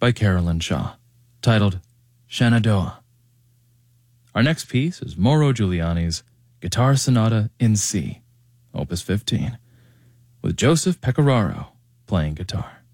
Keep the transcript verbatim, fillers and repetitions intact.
by Carolyn Shaw, titled Shenandoah. Our next piece is Mauro Giuliani's Guitar Sonata in C, Opus fifteen, with Joseph Pecoraro playing guitar.